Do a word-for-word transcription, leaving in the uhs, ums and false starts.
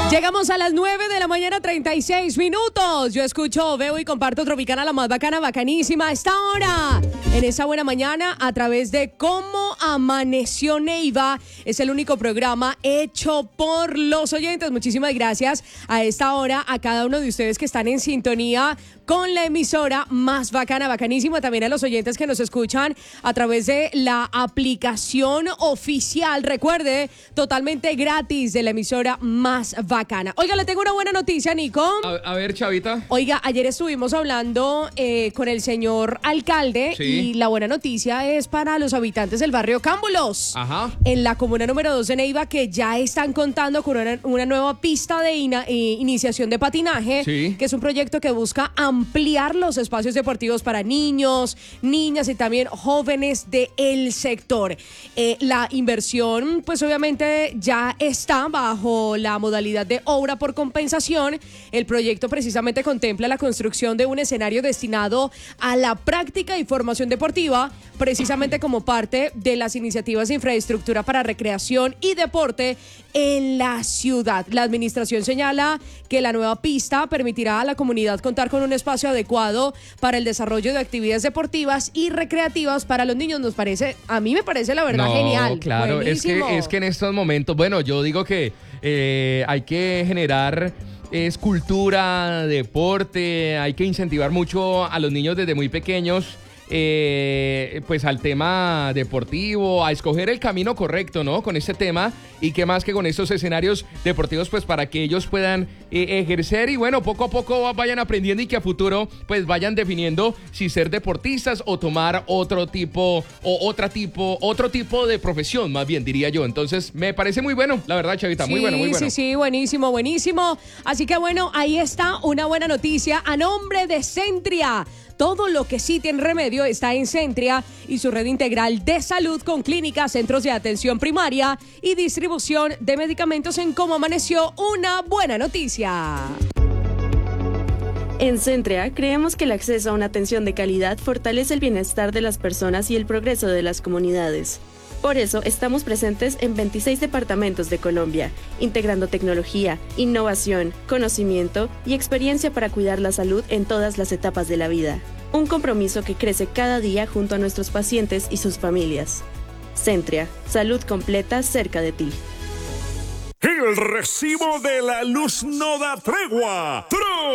Llegamos a las nueve de la mañana, treinta y seis minutos. Yo escucho, veo y comparto Tropicana, la más bacana, bacanísima. A esta hora, en esa buena mañana, a través de Cómo Amaneció Neiva. Es el único programa hecho por los oyentes. Muchísimas gracias a esta hora a cada uno de ustedes que están en sintonía con la emisora más bacana, bacanísima. También a los oyentes que nos escuchan a través de la aplicación oficial. Recuerde, totalmente gratis, de la emisora más bacana. Oiga, le tengo una buena noticia, Nico. A, a ver, Chavita. Oiga, ayer estuvimos hablando eh, con el señor alcalde. Sí. Y la buena noticia es para los habitantes del barrio Cámbulos. Ajá. En la comuna número dos de Neiva, que ya están contando con una, una nueva pista de ina, eh, iniciación de patinaje. Sí. Que es un proyecto que busca ampliar los espacios deportivos para niños, niñas y también jóvenes del sector. Eh, la inversión, pues obviamente ya está bajo la modalidad de obra por compensación. El proyecto precisamente contempla la construcción de un escenario destinado a la práctica y formación deportiva, precisamente como parte de las iniciativas de infraestructura para recreación y deporte en la ciudad. La administración señala que la nueva pista permitirá a la comunidad contar con un espacio adecuado para el desarrollo de actividades deportivas y recreativas para los niños. Nos parece, a mí me parece la verdad no, genial. Claro, es que, es que en estos momentos, bueno, yo digo que eh, hay que generar es cultura, deporte, hay que incentivar mucho a los niños desde muy pequeños. Eh, pues al tema deportivo, a escoger el camino correcto, ¿no? Con este tema, y qué más que con estos escenarios deportivos, pues para que ellos puedan eh, ejercer y bueno, poco a poco vayan aprendiendo y que a futuro pues vayan definiendo si ser deportistas o tomar otro tipo o otra tipo, otro tipo de profesión, más bien diría yo. Entonces me parece muy bueno, la verdad, Chavita, sí, muy bueno, muy bueno. Sí, sí, buenísimo, buenísimo. Así que bueno, ahí está una buena noticia a nombre de Centria. Todo lo que sí tiene remedio está en Centria y su red integral de salud con clínicas, centros de atención primaria y distribución de medicamentos. En Cómo Amaneció, una buena noticia. En Centria creemos que el acceso a una atención de calidad fortalece el bienestar de las personas y el progreso de las comunidades. Por eso estamos presentes en veintiséis departamentos de Colombia, integrando tecnología, innovación, conocimiento y experiencia para cuidar la salud en todas las etapas de la vida. Un compromiso que crece cada día junto a nuestros pacientes y sus familias. Centria, salud completa cerca de ti. El recibo de la luz no da tregua.